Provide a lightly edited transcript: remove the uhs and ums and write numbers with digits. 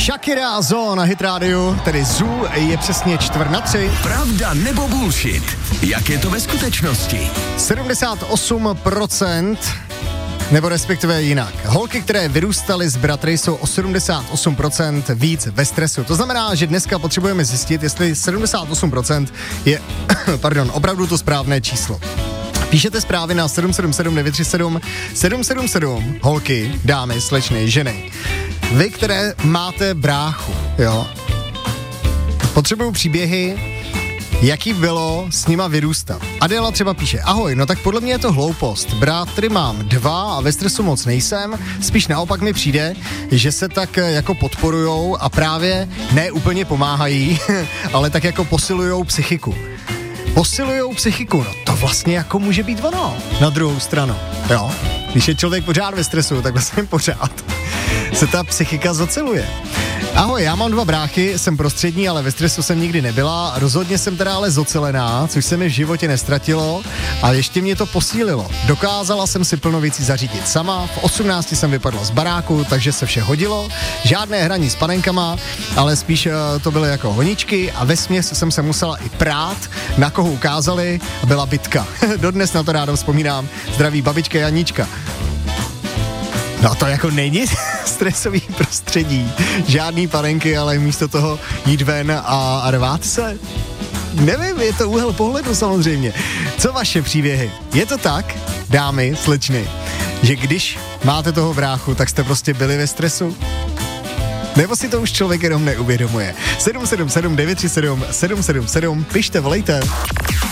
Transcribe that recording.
Shakira Zoo na Hit Radio, tedy Zoo, je přesně 2:45. Pravda nebo bullshit? Jak je to ve skutečnosti? 78%, nebo respektive jinak. Holky, které vyrůstaly s bratry, jsou o 78% víc ve stresu. To znamená, že dneska potřebujeme zjistit, jestli 78% je opravdu to správné číslo. Píšete zprávy na 777 937 777, holky, dámy, slečny, ženy. Vy, které máte bráchu, jo, potřebuju příběhy, jaký bylo s nima vyrůstat. Adela třeba píše, ahoj, no tak podle mě je to hloupost. Bratry mám 2 a ve stresu moc nejsem, spíš naopak mi přijde, že se tak jako podporujou a právě ne úplně pomáhají, ale tak jako posilujou psychiku. Posilujou psychiku, no to vlastně jako může být ono, na druhou stranu, jo. Když je člověk pořád ve stresu, tak vlastně pořád se ta psychika zoceluje. Ahoj, já mám 2 bráchy, jsem prostřední, ale ve stresu jsem nikdy nebyla, rozhodně jsem teda ale zocelená, což se mi v životě nestratilo a ještě mě to posílilo. Dokázala jsem si plno věcí zařídit sama, v 18 jsem vypadla z baráku, takže se vše hodilo, žádné hraní s panenkama, ale spíš to byly jako honičky a vesměs jsem se musela i prát, na koho ukázali, byla bitka. Dodnes na to ráda vzpomínám, zdraví babička Janíčka. No to jako není stresový prostředí, žádný panenky, ale místo toho jít ven a rvát se. Nevím, je to úhel pohledu samozřejmě. Co vaše příběhy? Je to tak, dámy, slečny, že když máte toho bráchu, tak jste prostě byli ve stresu? Nebo si to už člověk jenom neuvědomuje? 777 937 777, pište, volejte.